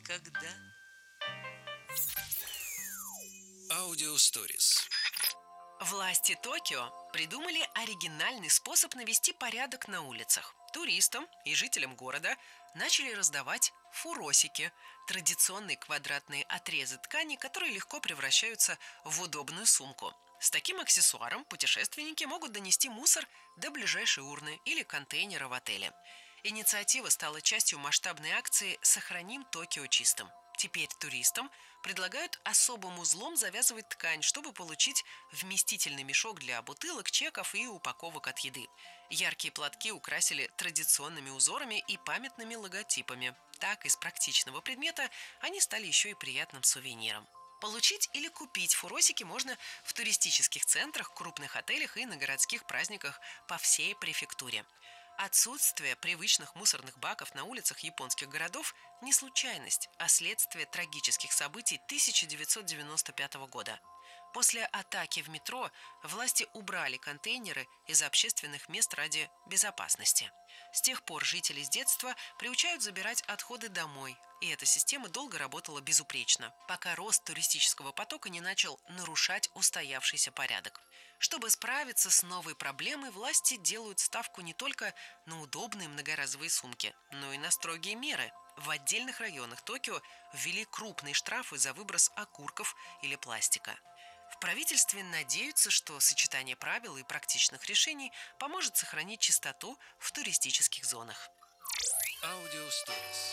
никогда. Аудиосторис. Власти Токио придумали оригинальный способ навести порядок на улицах. Туристам и жителям города начали раздавать фуросики – традиционные квадратные отрезы ткани, которые легко превращаются в удобную сумку. С таким аксессуаром путешественники могут донести мусор до ближайшей урны или контейнера в отеле. Инициатива стала частью масштабной акции «Сохраним Токио чистым». Теперь туристам предлагают особым узлом завязывать ткань, чтобы получить вместительный мешок для бутылок, чеков и упаковок от еды. Яркие платки украсили традиционными узорами и памятными логотипами. Так, из практичного предмета они стали еще и приятным сувениром. Получить или купить фуросики можно в туристических центрах, крупных отелях и на городских праздниках по всей префектуре. Отсутствие привычных мусорных баков на улицах японских городов не случайность, а следствие трагических событий 1995 года. После атаки в метро власти убрали контейнеры из общественных мест ради безопасности. С тех пор жители с детства приучают забирать отходы домой, и эта система долго работала безупречно, пока рост туристического потока не начал нарушать устоявшийся порядок. Чтобы справиться с новой проблемой, власти делают ставку не только на удобные многоразовые сумки, но и на строгие меры. В отдельных районах Токио ввели крупные штрафы за выброс окурков или пластика. В правительстве надеются, что сочетание правил и практичных решений поможет сохранить чистоту в туристических зонах. Аудиосторис.